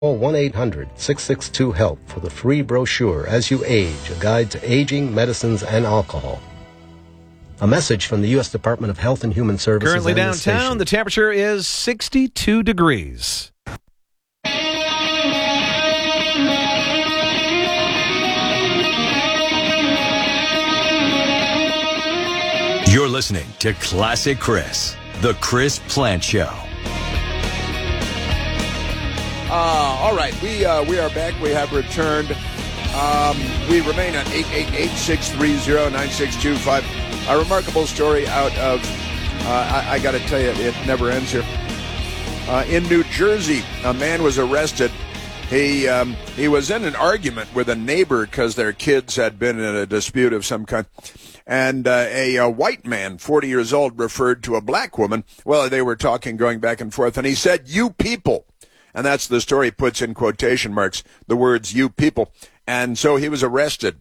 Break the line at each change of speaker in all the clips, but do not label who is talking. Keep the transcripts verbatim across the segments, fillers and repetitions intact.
Call one eight hundred six six two HELP for the free brochure, As You Age, a guide to aging, medicines, and alcohol. A message from the U S Department of Health and Human Services.
Currently
and the
downtown,
station.
the temperature is sixty-two degrees.
You're listening to Classic Chris, the Chris Plant Show.
Uh, all right, we uh, we are back. We have returned. Um, we remain at eight eight eight, six three zero, nine six two five. A remarkable story out of, uh, I, I got to tell you, it never ends here. Uh, in New Jersey, a man was arrested. He um, he was in an argument with a neighbor because their kids had been in a dispute of some kind. And uh, a, a white man, forty years old, referred to a black woman. Well, they were talking, going back and forth, and he said, "You people." And that's the story. He puts in quotation marks the words, "you people." And so he was arrested.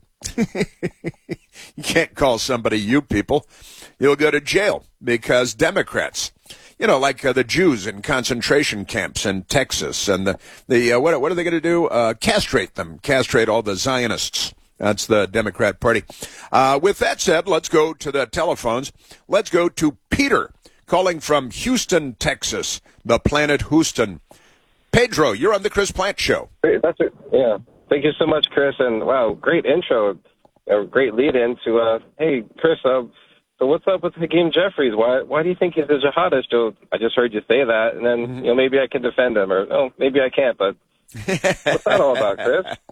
You can't call somebody "you people." You'll go to jail because Democrats, you know, like uh, the Jews in concentration camps in Texas, and the, the uh, what, what are they going to do? Uh, castrate them, castrate all the Zionists. That's the Democrat Party. Uh, with that said, let's go to the telephones. Let's go to Peter, calling from Houston, Texas, the planet Houston. Pedro, you're on the Chris Plant Show.
Great, that's it. Yeah. Thank you so much, Chris. And, wow, great intro. A great lead-in to, uh, hey, Chris, uh, so what's up with Hakeem Jeffries? Why why do you think he's a jihadist? So I just heard you say that, and then, mm-hmm. you know, maybe I can defend him. Or, oh, maybe I can't, but what's that all about,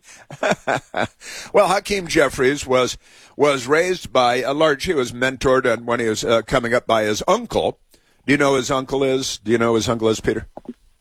Chris?
Well, Hakeem Jeffries was was raised by a large, he was mentored and when he was uh, coming up by his uncle. Do you know who his uncle is? Do you know who his uncle is, Peter?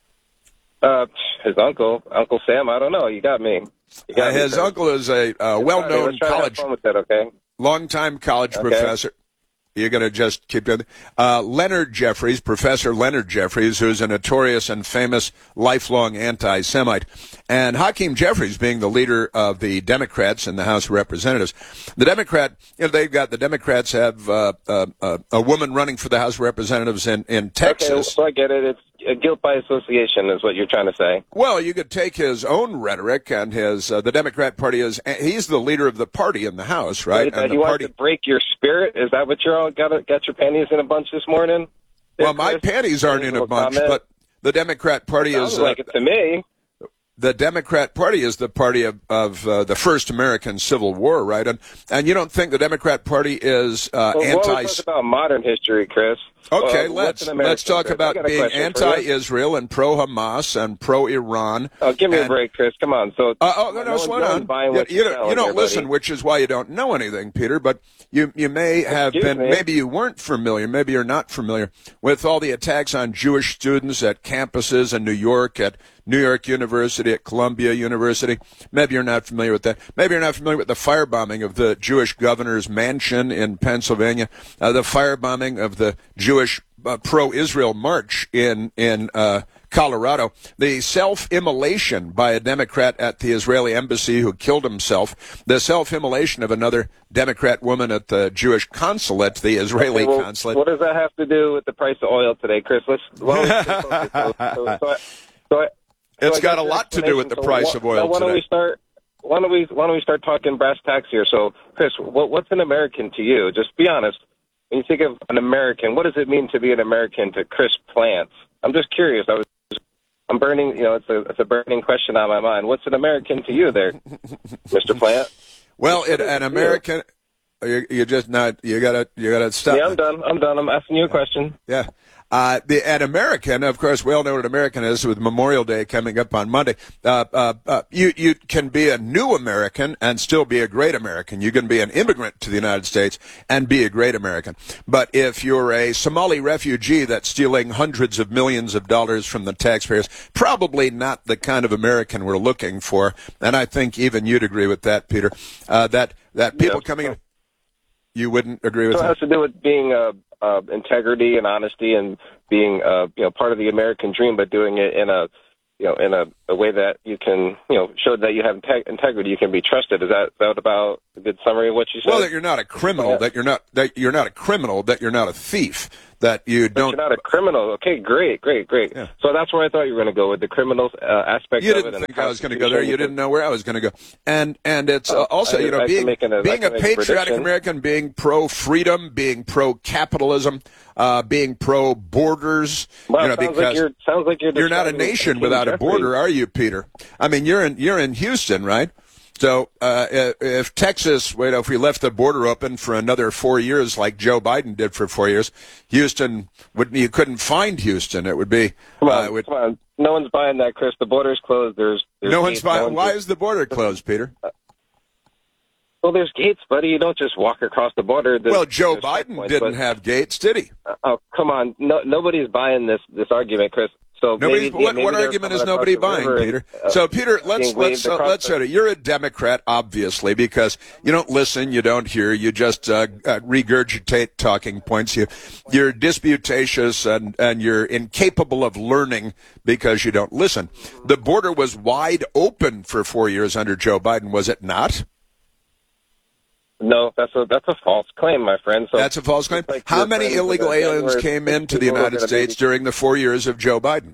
Uh, his uncle, Uncle Sam, I don't know. You got me. You got
uh, his
me,
uncle is a uh, well-known
try,
college,
that, okay?
long-time college
okay.
professor. You're going to just keep doing uh, Leonard Jeffries, Professor Leonard Jeffries, who's a notorious and famous lifelong anti-Semite. And Hakeem Jeffries being the leader of the Democrats in the House of Representatives. The Democrat, you know, they've got, the Democrats have uh, uh, uh, a woman running for the House of Representatives in, in Texas.
Okay, so I get it. It's a guilt by association is what you're trying to say.
Well, you could take his own rhetoric and his, uh, the Democrat Party is, he's the leader of the party in the House, right?
Wait,
and
you
the
want
party...
to break your spirit? Is that what you're all got, got your panties in a bunch this morning?
Well, my panties aren't in a bunch, comment? But the Democrat Party
Sounds
is...
like
uh,
it to me.
The Democrat Party is the party of, of uh, the first American Civil War, right? And and you don't think the Democrat Party is uh,
well,
anti...
Well, let's talk about modern history, Chris.
Okay,
well,
let's let's talk
Chris?
about being anti-Israel and pro-Hamas and pro-Iran.
Oh, give me
and,
a break, Chris. Come on. So,
uh, oh, no, no,
no
slow down. You, you don't, you don't listen, buddy. Which is why you don't know anything, Peter. But you you may have
Excuse
been,
me.
maybe you weren't familiar, maybe you're not familiar with all the attacks on Jewish students at campuses in New York, at New York University, at Columbia University. Maybe you're not familiar with that. Maybe you're not familiar with the firebombing of the Jewish governor's mansion in Pennsylvania, uh, the firebombing of the Jewish uh, pro-Israel march in in uh, Colorado, the self-immolation by a Democrat at the Israeli embassy who killed himself, the self-immolation of another Democrat woman at the Jewish consulate, the Israeli
okay, well,
consulate.
What does that have to do with the price of oil today, Chris? Let's. Well, let's so, so, so, so I, so I,
It's
so
got a lot to do with the price
so
of oil
why don't
today.
We start, why don't we Why don't we start talking brass tacks here? So, Chris, what, what's an American to you? Just be honest. When you think of an American, what does it mean to be an American to Chris Plants? I'm just curious. I was, I'm burning. You know, it's a it's a burning question on my mind. What's an American to you, there, Mister Plant?
Well, it, an American. You, you just not. You gotta. You gotta stop.
Yeah, I'm done. I'm done. I'm asking you a question.
Yeah. Uh, the, an American, of course, we all know what an American is with Memorial Day coming up on Monday. Uh, uh, uh, you, you can be a new American and still be a great American. You can be an immigrant to the United States and be a great American. But if you're a Somali refugee that's stealing hundreds of millions of dollars from the taxpayers, probably not the kind of American we're looking for. And I think even you'd agree with that, Peter, uh, that, that people
yes.
coming in, you wouldn't agree with
so
that?
It has to do with being uh, uh, integrity and honesty and being uh, you know part of the American dream, but doing it in a you know in a, a way that you can you know show that you have integ- integrity, you can be trusted. Is that, is that about a good summary of what you said?
Well, that you're not a criminal, that you're not that you're not a criminal, that you're not a thief, that you
But
don't.
you're not a criminal. Okay, great, great, great.
Yeah.
So that's where I thought you were going to go with the criminal uh, aspect
You
of it.
didn't
and
think
the
I was going to go there. You didn't know where I was going to go. And and it's uh,
Oh,
also,
I-
you know,
I can
being
make an- I
being a
can make a
patriotic
prediction.
American, being pro-freedom, being pro-capitalism, uh, being pro-borders.
Well,
you know,
sounds
because
like you're sounds like you're
you're not a
describing
nation
King
without a
Jeffrey.
border, are you, Peter? I mean, you're in you're in Houston, right? So uh, if if Texas, wait, if we left the border open for another four years, like Joe Biden did for four years, Houston would you couldn't find Houston. It would be.
Come
uh,
on,
it would,
come on. No one's buying that, Chris. The border's closed. There's, there's
no one's
gates.
buying.
No
Why
just-
is the border closed, Peter?
Well, there's gates, buddy. You don't just walk across the border. There's,
Well, Joe
there's
Biden
checkpoints,
didn't
but-
have gates, did he?
Oh, come on. No, nobody's buying this this argument, Chris. So
Nobody's,
maybe,
what
maybe
what
they're
argument
coming
is
across
nobody
the
buying,
river
Peter?
and, uh,
So, Peter, let's
being waved
let's uh,
across
let's
the-
say it. You're a Democrat, obviously, because you don't listen, you don't hear, you just uh, uh, regurgitate talking points. You you're disputatious and and you're incapable of learning because you don't listen. The border was wide open for four years under Joe Biden, was it not?
No, that's a that's a false claim, my friend. So
That's a false claim.
like
How
your
many
friends with
illegal
the
aliens
January
came
sixth
into the
people who are
United
gonna
States
be-
during the four years of Joe Biden?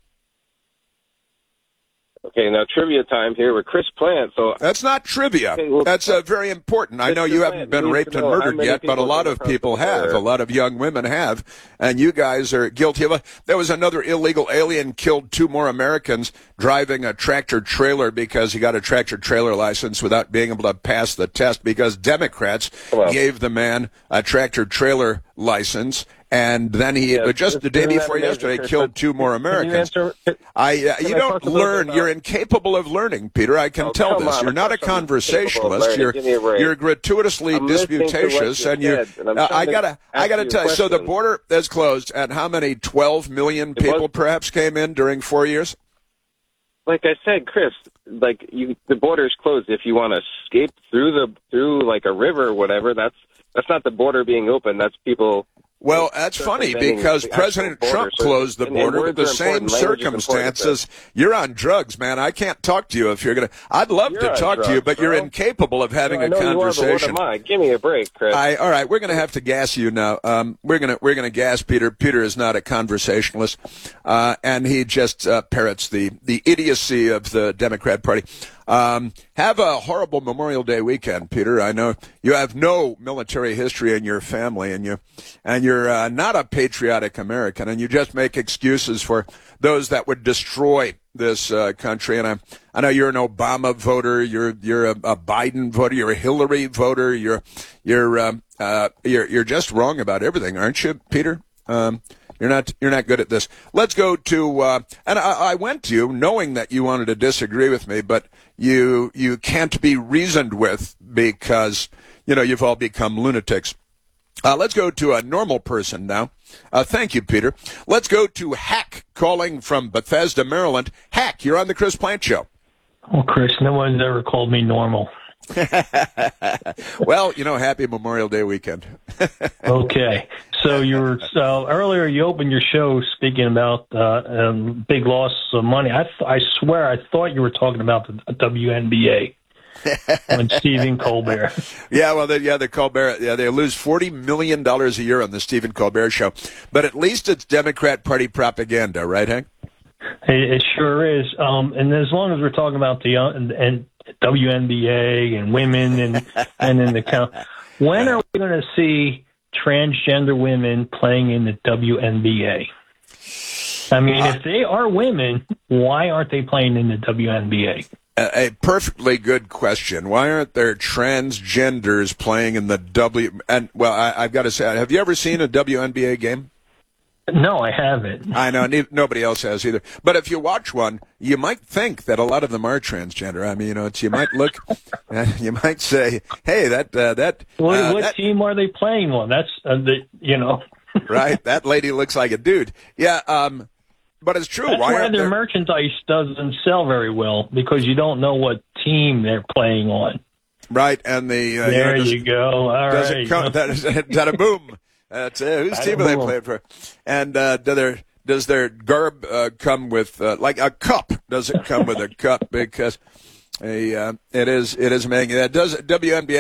Okay, now trivia time here with Chris Plant. So
That's not trivia.
Okay, well,
That's uh, very important. I know you
Mister
haven't been
Plant
raped
needs
and
to know how
murdered
many
yet, but a
people
lot
came
of
across
people
the
have.
border.
A lot of young women have. And you guys are guilty of it. There was another illegal alien killed two more Americans driving a tractor trailer because he got a tractor trailer license without being able to pass the test because Democrats
Well-
gave the man a tractor trailer license. And then he,
Yeah,
just the day
isn't that
before
amazing,
yesterday,
Chris?
killed
But
two more
can you
Americans.
answer- can-
I, uh,
can
you
I
don't
talk a little
learn.
bit about-
You're incapable of learning, Peter. I can
Oh,
tell
come
this.
on,
You're
of
not a
course I'm incapable of
conversationalist.
learning.
You're
Give me a break.
you're gratuitously
I'm listening to what
disputatious,
you
and you.
said, and I'm
Uh,
trying
I
to
gotta, I
ask
gotta
you a
tell you. So the
question.
border is closed, and how many? Twelve million
It was-
people perhaps came in during four years.
like I said, Chris, like you, the border's closed. If you want to escape through the through like a river or whatever, that's that's not the border being open. That's people.
Well, that's funny
circumventing
because
the actual
President
border.
Trump
So
closed the
and- and
border with
words
the
are
same
important, language is important,
circumstances. You're on drugs, man. I can't talk to you if you're gonna. I'd love
You're
to
on
talk to you,
drugs,
but you're
bro.
incapable of having
I
a
know you are, but what
conversation.
am I? Give me a break, Chris.
I, all right, we're going to have to gas you now. Um, we're going to we're going to gas Peter. Peter is not a conversationalist, uh, and he just uh, parrots the the idiocy of the Democrat Party. Um, have a horrible Memorial Day weekend, Peter. I know you have no military history in your family, and you and you're uh, not a patriotic American, and you just make excuses for those that would destroy this uh, country. And I I know you're an Obama voter, you're you're a, a Biden voter, you're a Hillary voter, you're you're um, uh, you're you're just wrong about everything, aren't you, Peter? Um, You're not you're not good at this. Let's go to uh, and I, I went to you knowing that you wanted to disagree with me, but you you can't be reasoned with because you know you've all become lunatics. Uh, let's go to a normal person now. Uh, thank you, Peter. Let's go to Hack calling from Bethesda, Maryland. Hack, you're on the Chris Plant Show.
Well, Chris, no one's ever called me normal.
Well, you know, happy Memorial Day weekend.
Okay. So you were so earlier. You opened your show speaking about uh, um, big loss of money. I th- I swear I thought you were talking about the W N B A when Stephen Colbert.
Yeah, well, the, yeah, the Colbert, yeah, they lose forty million dollars a year on the Stephen Colbert Show. But at least it's Democrat Party propaganda, right, Hank?
It, it sure is. Um, and as long as we're talking about the uh, and, and W N B A and women and and in the count, when are we going to see transgender women playing in the W N B A? I mean, if they are women, why aren't they playing in the W N B A?
A, a perfectly good question. Why aren't there transgenders playing in the W? And well, I, I've got to say, have you ever seen a W N B A game?
No, I haven't.
I know ne- nobody else has either. But if you watch one, you might think that a lot of them are transgender. I mean, you know, it's, you might look, uh, you might say, "Hey, that uh, that
What,
uh,
what
that,
team are they playing on? That's uh, the you know.
right? That lady looks like a dude." Yeah, um, but it's true.
That's
Why
why
aren't
their
there?
merchandise doesn't sell very well because you don't know what team they're playing on.
Right, and the uh,
There
you, know,
you go. All
does
right.
it come? That is that a boom. That's uh, whose team are they
boom.
playing for? And uh, do their does their garb uh, come with uh, like a cup? Does it come with a cup? Because a uh, it is it is amazing. That does W N B A.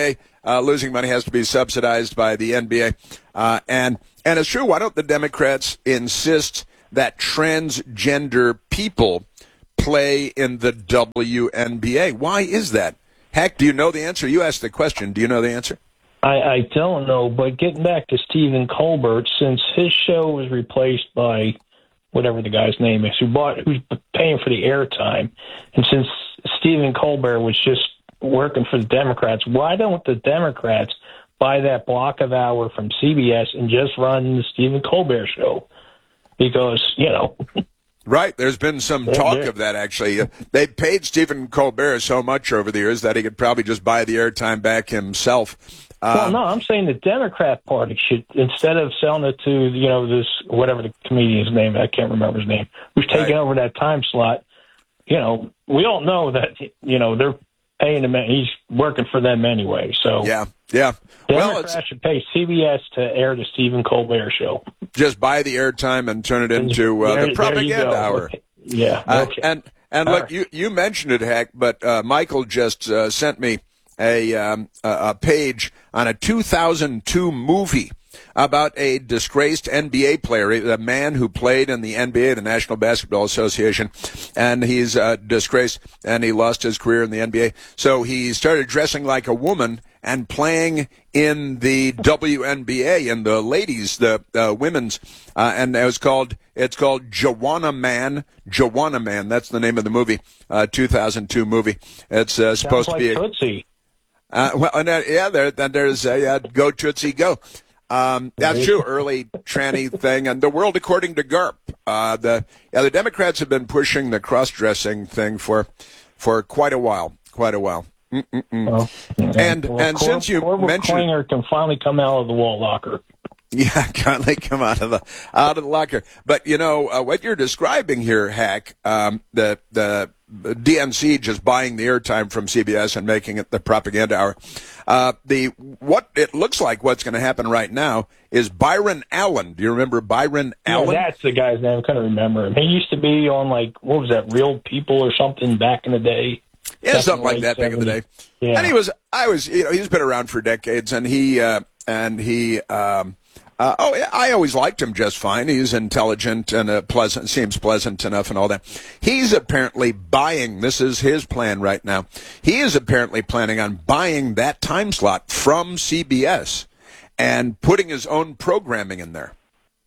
uh, losing money has to be subsidized by the N B A. Uh, and and it's true. Why don't the Democrats insist that transgender people play in the W N B A? Why is that? Heck, do you know the answer? You asked the question. Do you know the answer?
I, I don't know, but getting back to Stephen Colbert, since his show was replaced by whatever the guy's name is, who bought, who's paying for the airtime, and since Stephen Colbert was just working for the Democrats, why don't the Democrats buy that block of hour from C B S and just run the Stephen Colbert show? Because, you know...
Right. There's been some talk of that, actually. They paid Stephen Colbert so much over the years that he could probably just buy the airtime back himself.
Well,
Um,
no, I'm saying the Democrat Party should, instead of selling it to, you know, this, whatever the comedian's name, I can't remember his name, who's taking
Right.
over that time slot, you know, we all know that, you know, they're paying him, he's working for them anyway. So
yeah, yeah. Well,
Democrats
it's
should pay C B S to air the Stephen Colbert show.
just buy the airtime and turn it into uh,
There-
the
there you
propaganda
go.
hour.
Yeah.
Uh,
Okay.
and and
All
look,
right.
you, you mentioned it, Heck, but uh, Michael just uh, sent me a, um, a a page on a two thousand two movie about a disgraced N B A player, a man who played in the N B A, the National Basketball Association, and he's uh, disgraced, and he lost his career in the N B A. So he started dressing like a woman and playing in the W N B A, in the ladies, the uh, women's, uh, and it was called, it's called Joanna Man, Joanna Man, that's the name of the movie, uh, two thousand two movie. It's uh, supposed
Sounds
to be
like
a,
Tootsie.
uh, well, and, uh, yeah, there, then there's uh, yeah, go Tootsie Go. Um, that's true, early tranny thing, and the world according to Garp. Uh, the yeah, the Democrats have been pushing the cross-dressing thing for for quite a while, quite a while. Mm-mm-mm.
Well,
And
well,
and
Cor-
since you
Corbett
mentioned,
Klinger can finally come out of the wall locker.
yeah, can't they come out of the out of the locker? But you know uh, what you're describing here, Hack, um, the the D N C just buying the airtime from C B S and making it the propaganda hour. Uh, the what it looks like what's going to happen right now is Byron Allen. Do you remember Byron Allen?
Yeah, that's the guy's name. I couldn't remember him. He used to be on, like, what was that, Real People or something back in the day?
Yeah, something like that back in the day.
Yeah.
And he was, I was, you know, he's been around for decades, and he, uh, and he, um, uh, oh, yeah, I always liked him just fine. He's intelligent and uh, pleasant, seems pleasant enough and all that. He's apparently buying, this is his plan right now. He is apparently planning on buying that time slot from C B S and putting his own programming in there.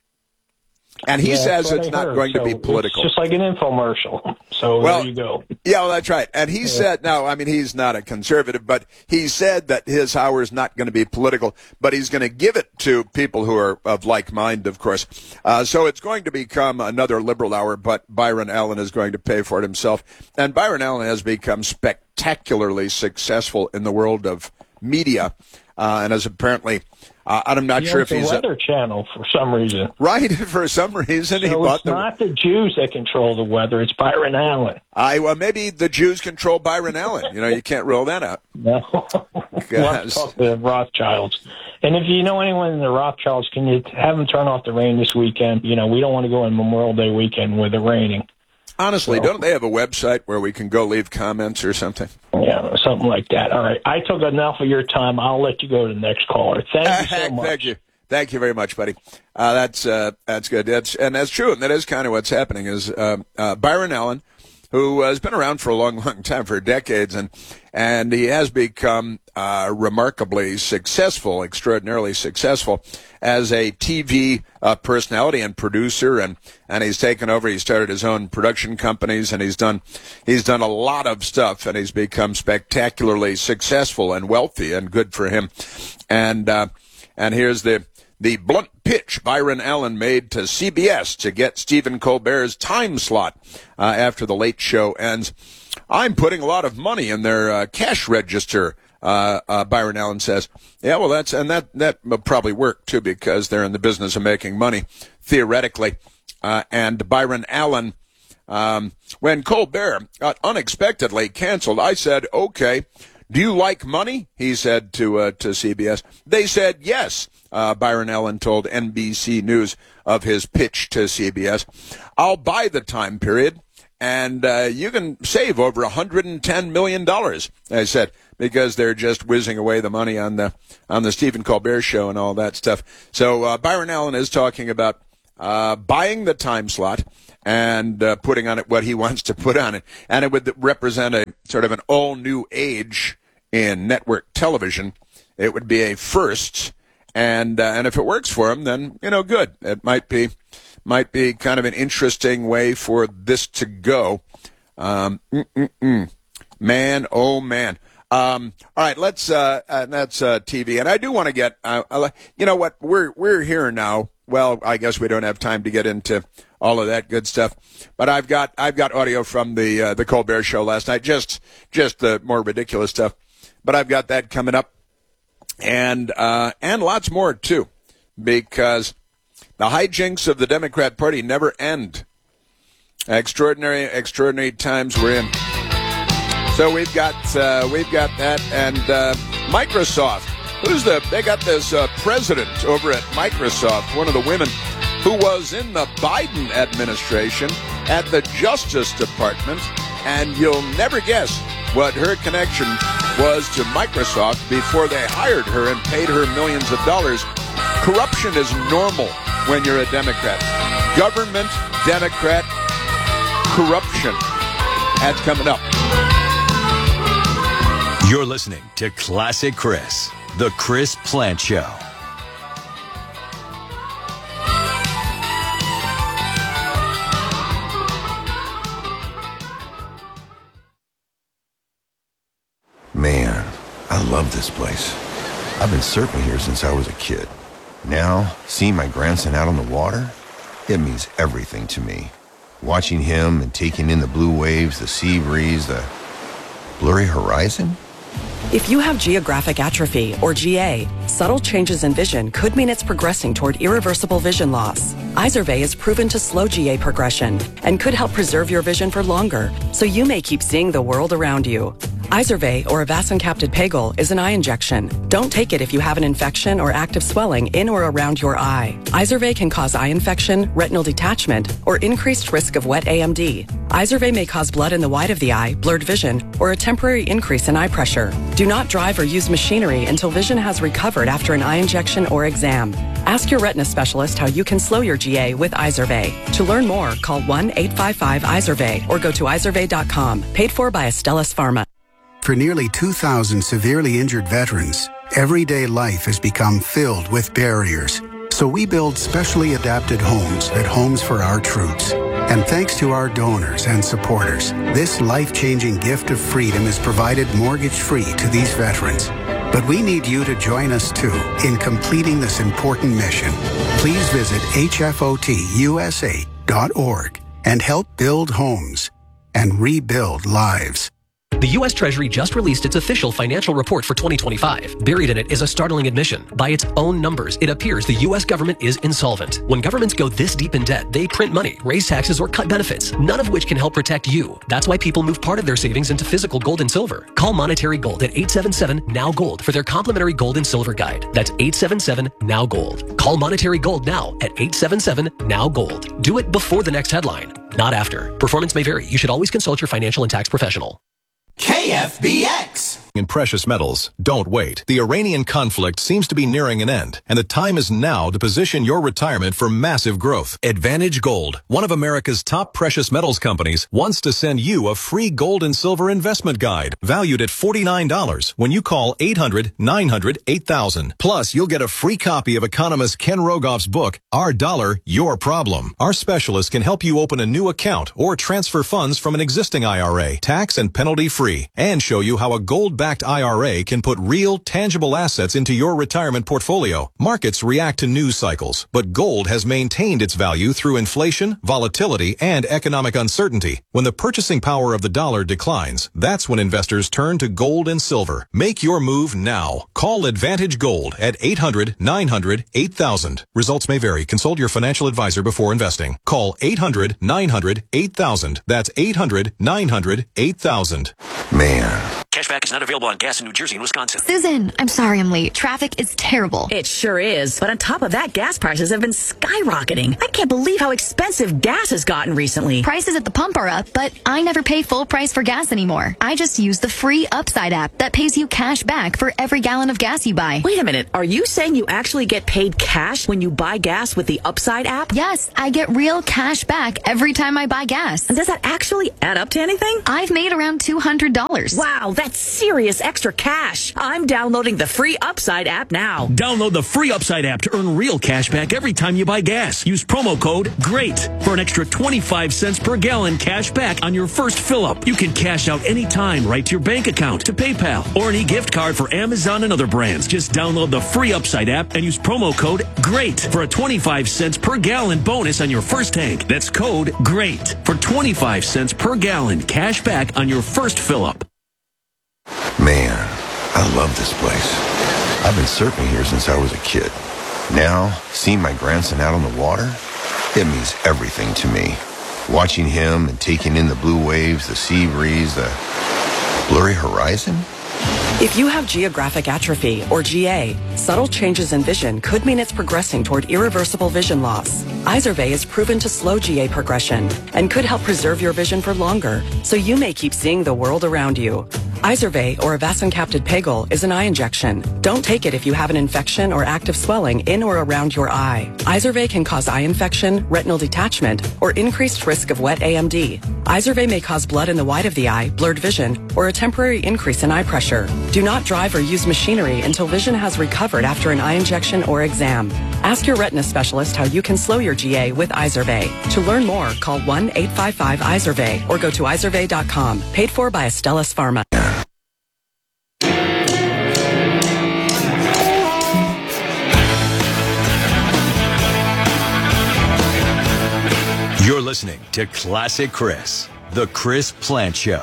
And he
Yeah,
says
that's what
it's
I
not
heard.
going to
So
be political.
It's just like an infomercial. So
Well,
there you go.
Yeah, well, that's right. And he said, no, I mean, he's not a conservative, but he said that his hour is not going to be political, but he's going to give it to people who are of like mind, of course. Uh, so it's going to become another liberal hour, but Byron Allen is going to pay for it himself. And Byron Allen has become spectacularly successful in the world of media, uh, and is apparently, uh, I'm not
He
sure
owns
if
the
he's a,
Weather Channel for some reason.
right. For some reason, he
So
bought
it's
the.
not the Jews that control the weather. It's Byron Allen.
I well, maybe the Jews control Byron Allen. You know, you can't rule that out.
No. We'll have to talk to the Rothschilds. And if you know anyone in the Rothschilds, can you have them turn off the rain this weekend? You know, we don't want to go on Memorial Day weekend with it raining.
Honestly,
So-
don't they have a website where we can go leave comments or something?
Yeah, something like that. All right. I took enough of your time. I'll let you go to the next caller. Thank you so much.
Thank you. Thank you very much, buddy. Uh, that's uh, that's good. That's and that's true, and that is kind of what's happening. Is uh, uh, Byron Allen, who has been around for a long, long time, for decades, and and he has become uh, remarkably successful, extraordinarily successful as a T V uh, personality and producer, and, and he's taken over. He started his own production companies, and he's done he's done a lot of stuff, and he's become spectacularly successful and wealthy, and good for him. And uh, and here's the. The blunt pitch Byron Allen made to C B S to get Stephen Colbert's time slot uh, after the late show ends. I'm putting a lot of money in their uh, cash register, uh, uh, Byron Allen says. Yeah, well, that's and that that will probably work, too, because they're in the business of making money, theoretically. Uh, and Byron Allen, um, when Colbert got unexpectedly canceled, I said, okay, do you like money? He said to uh, to C B S. They said yes. Uh, Byron Allen told N B C News of his pitch to C B S. I'll buy the time period and uh, you can save over one hundred ten million dollars, I said, because they're just whizzing away the money on the on the Stephen Colbert Show and all that stuff. So uh, Byron Allen is talking about uh, buying the time slot and uh, putting on it what he wants to put on it. And it would represent a sort of an all-new age in network television. It would be a first. And uh, and if it works for him, then, you know, good. It might be might be kind of an interesting way for this to go. Um, mm-mm-mm. Man, oh, man. Um, all right, let's, uh, uh that's, uh, T V. And I do want to get, uh, uh, you know what, we're, we're here now. Well, I guess we don't have time to get into all of that good stuff. But I've got, I've got audio from the, uh, the Colbert Show last night, just, just the more ridiculous stuff. But I've got that coming up. And, uh, and lots more too, because the hijinks of the Democrat Party never end. Extraordinary, extraordinary times we're in. So we've got uh, we've got that, and uh, Microsoft. Who's the? They got this uh, president over at Microsoft, one of the women who was in the Biden administration at the Justice Department, and you'll never guess what her connection was to Microsoft before they hired her and paid her millions of dollars. Corruption is normal when you're a Democrat. Government Democrat corruption. That's coming up.
You're listening to Classic Chris, the Chris Plant Show.
Man, I love this place. I've been surfing here since I was a kid. Now, seeing my grandson out on the water, it means everything to me. Watching him and taking in the blue waves, the sea breeze, the blurry horizon.
If you have geographic atrophy, or G A, subtle changes in vision could mean it's progressing toward irreversible vision loss. Izervay is proven to slow G A progression and could help preserve your vision for longer, so you may keep seeing the world around you. Izervay, or avacincaptad pegol, is an eye injection. Don't take it if you have an infection or active swelling in or around your eye. Izervay can cause eye infection, retinal detachment, or increased risk of wet A M D. Izervay may cause blood in the white of the eye, blurred vision, or a temporary increase in eye pressure. Do not drive or use machinery until vision has recovered after an eye injection or exam. Ask your retina specialist how you can slow your G A with Izervay. To learn more, call one eight five five Izervay or go to izervay dot com. Paid for by Astellas Pharma.
For nearly two thousand severely injured veterans, everyday life has become filled with barriers. So we build specially adapted homes at Homes for Our Troops. And thanks to our donors and supporters, this life-changing gift of freedom is provided mortgage-free to these veterans. But we need you to join us, too, in completing this important mission. Please visit H F O T U S A dot org and help build homes and rebuild lives.
The U S Treasury just released its official financial report for twenty twenty-five. Buried in it is a startling admission. By its own numbers, it appears the U S government is insolvent. When governments go this deep in debt, they print money, raise taxes, or cut benefits, none of which can help protect you. That's why people move part of their savings into physical gold and silver. Call Monetary Gold at eight seven seven, N O W Gold for their complimentary gold and silver guide. That's eight seven seven, N O W Gold. Call Monetary Gold now at eight seven seven, N O W Gold. Do it before the next headline, not after. Performance may vary. You should always consult your financial and tax professional.
K F B X.
In precious metals, don't wait. The Iranian conflict seems to be nearing an end, and the time is now to position your retirement for massive growth. Advantage Gold, one of America's top precious metals companies, wants to send you a free gold and silver investment guide valued at forty-nine dollars when you call eight hundred, nine hundred, eight thousand. Plus, you'll get a free copy of economist Ken Rogoff's book, Our Dollar, Your Problem. Our specialist can help you open a new account or transfer funds from an existing I R A, tax and penalty free, and show you how a gold-backed I R A can put real, tangible assets into your retirement portfolio. Markets react to news cycles, but gold has maintained its value through inflation, volatility, and economic uncertainty. When the purchasing power of the dollar declines, that's when investors turn to gold and silver. Make your move now. Call Advantage Gold at eight hundred, nine hundred, eight thousand. Results may vary. Consult your financial advisor before investing. Call eight hundred, nine hundred, eight thousand. That's eight hundred, nine hundred, eight thousand.
Man.
Cash
Cashback is not available on gas in New Jersey and Wisconsin.
Susan, I'm sorry I'm late. Traffic is terrible.
It sure is. But on top of that, gas prices have been skyrocketing. I can't believe how expensive gas has gotten recently.
Prices at the pump are up, but I never pay full price for gas anymore. I just use the free Upside app that pays you cash back for every gallon of gas you buy.
Wait a minute. Are you saying you actually get paid cash when you buy gas with the Upside app?
Yes, I get real cash back every time I buy gas.
And does that actually add up to anything?
I've made around two hundred dollars.
Wow, that's serious extra cash. I'm downloading the free Upside app now.
Download the free Upside app to earn real cash back every time you buy gas. Use promo code GREAT for an extra twenty-five cents per gallon cash back on your first fill-up. You can cash out anytime right to your bank account, to PayPal, or an e-gift card for Amazon and other brands. Just download the free Upside app and use promo code GREAT for a twenty-five cents per gallon bonus on your first tank. That's code GREAT for twenty-five cents per gallon cash back on your first fill-up.
Man, I love this place. I've been surfing here since I was a kid. Now, seeing my grandson out on the water, it means everything to me. Watching him and taking in the blue waves, the sea breeze, the blurry horizon.
If you have geographic atrophy, or G A, subtle changes in vision could mean it's progressing toward irreversible vision loss. Izervay is proven to slow G A progression and could help preserve your vision for longer, so you may keep seeing the world around you. Izervay, or avacincaptad pegol, is an eye injection. Don't take it if you have an infection or active swelling in or around your eye. Izervay can cause eye infection, retinal detachment, or increased risk of wet A M D. Izervay may cause blood in the white of the eye, blurred vision, or a temporary increase in eye pressure. Do not drive or use machinery until vision has recovered after an eye injection or exam. Ask your retina specialist how you can slow your G A with Izervay. To learn more, call one eight five five Izervay or go to izervay dot com. Paid for by Astellas Pharma.
You're listening to Classic Chris, the Chris Plant Show.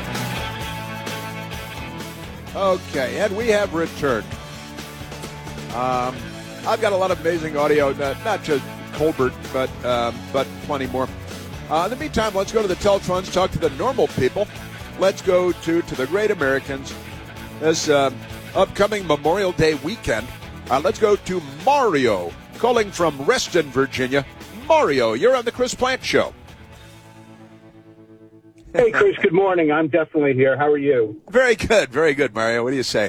Okay, and we have returned. Um, I've got a lot of amazing audio, not, not just Colbert, but um, but plenty more. Uh, in the meantime, let's go to the telephones, talk to the normal people. Let's go to, to the great Americans this uh, upcoming Memorial Day weekend. Uh, let's go to Mario, calling from Reston, Virginia. Mario, you're on the Chris Plant Show.
Hey, Chris, good morning. I'm definitely here. How are you?
Very good, very good, Mario. What do you say?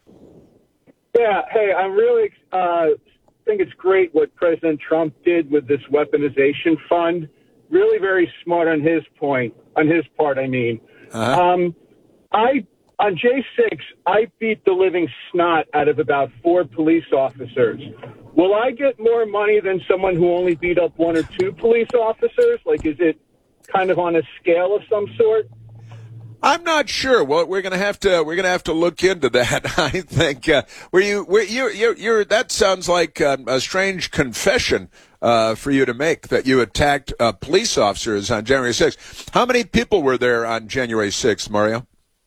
Yeah, hey, I really uh, think it's great what President Trump did with this weaponization fund. Really very smart on his point, on his part, I mean. Uh-huh. Um, I on J six, I beat the living snot out of about four police officers. Will I get more money than someone who only beat up one or two police officers? Like, is it kind of on a scale of some sort?
I'm not sure. Well, we're going to have to we're going to have to look into that. I think uh, were you were you you you're that sounds like uh, a strange confession uh, for you to make, that you attacked uh, police officers on January sixth. How many people were there on January sixth, Mario?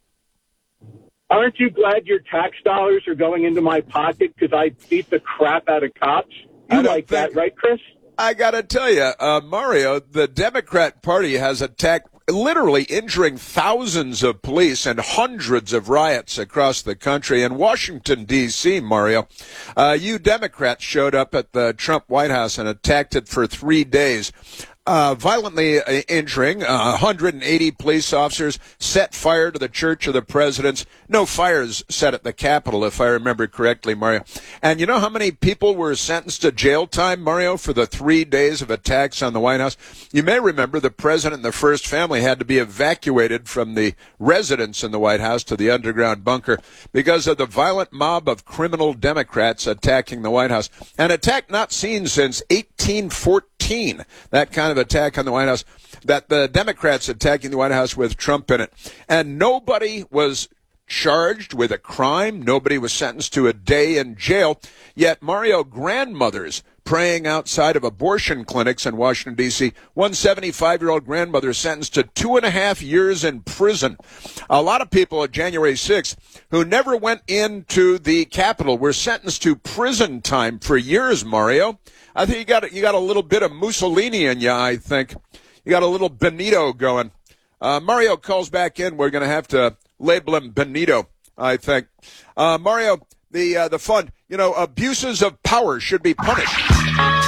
Aren't you glad your tax dollars are going into my pocket because I beat the crap out of cops? You like that, right, Chris?
I got to tell you, uh, Mario, the Democrat Party has attacked, literally injuring thousands of police and hundreds of riots across the country. In Washington, D C, Mario, uh, you Democrats showed up at the Trump White House and attacked it for three days. Uh, violently uh, injuring uh, one hundred eighty police officers, set fire to the Church of the Presidents. No fires set at the Capitol, if I remember correctly, Mario. And you know how many people were sentenced to jail time, Mario, for the three days of attacks on the White House? You may remember the president and the first family had to be evacuated from the residence in the White House to the underground bunker because of the violent mob of criminal Democrats attacking the White House. An attack not seen since eighteen fourteen. That kind of attack on the White House, that the Democrats attacking the White House with Trump in it. And nobody was charged with a crime. Nobody was sentenced to a day in jail. Yet Mario, grandmothers praying outside of abortion clinics in Washington, D C One seventy-five-year-old grandmother sentenced to two and a half years in prison. A lot of people at January sixth who never went into the Capitol were sentenced to prison time for years, Mario. I think you got you got a little bit of Mussolini in you, I think. You got a little Benito going. Uh, Mario calls back in. We're going to have to label him Benito, I think. Uh, Mario, the uh, the fund, you know, abuses of power should be punished.